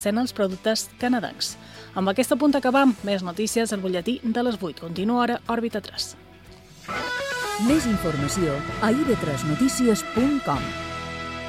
sent els productes canadencs. Amb aquest punt acabam. Més notícies al butlletí de les 8. Continua ara Òrbita 3. Més informació a ib3notícies.com.